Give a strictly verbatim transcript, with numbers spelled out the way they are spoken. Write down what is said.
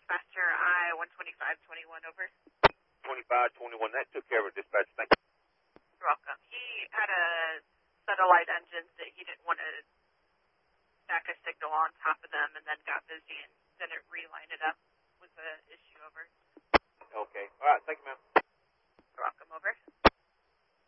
dispatcher, I one twenty-five twenty-one, over. twenty-five twenty-one, that took care of it, dispatch. Thank you. You're welcome. He had a satellite engine that he didn't want to stack a signal on top of them and then got busy and didn't reline it up. Was the issue, over. Okay. All right. Thank you, ma'am.